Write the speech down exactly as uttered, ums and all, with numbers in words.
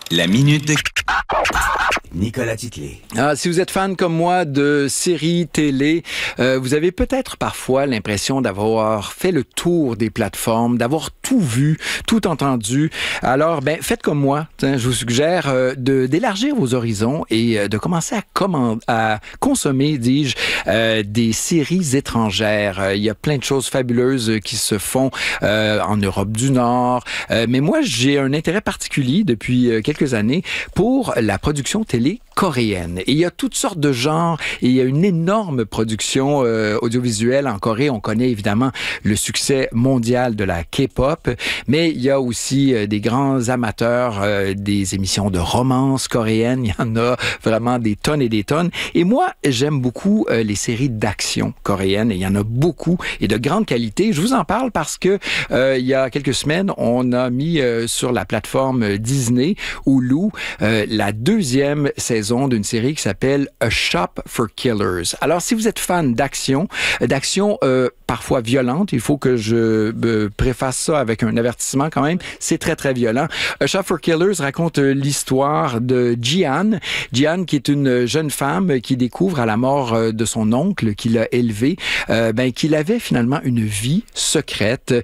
La minute de Nicolas Titley. Ah, si vous êtes fan comme moi de séries télé, euh, vous avez peut-être parfois l'impression d'avoir fait le tour des plateformes, d'avoir tout vu, tout entendu. Alors, ben, faites comme moi. Hein, je vous suggère euh, de d'élargir vos horizons et euh, de commencer à, command- à consommer, dis-je, euh, des séries étrangères. Euh, il y a plein de choses fabuleuses qui se font euh, en Europe du Nord. Euh, mais moi, j'ai un intérêt particulier depuis euh, quelques années pour la production télé coréenne. Et il y a toutes sortes de genres et il y a une énorme production euh, audiovisuelle en Corée. On connaît évidemment le succès mondial de la K-pop, mais il y a aussi euh, des grands amateurs euh, des émissions de romance coréennes. Il y en a vraiment des tonnes et des tonnes. Et moi, j'aime beaucoup euh, les séries d'action coréennes. Et il y en a beaucoup et de grande qualité. Je vous en parle parce que euh, il y a quelques semaines, on a mis euh, sur la plateforme Disney, Hulu, euh, la deuxième saison d'une série qui s'appelle A Shop for Killers. Alors, si vous êtes fan d'action, d'action euh, parfois violente, il faut que je euh, préface ça avec un avertissement quand même, c'est très, très violent. A Shop for Killers raconte euh, l'histoire de Ji-an. Ji-an, qui est une jeune femme qui découvre à la mort euh, de son oncle qui l'a élevée, euh, ben, qu'il avait finalement une vie secrète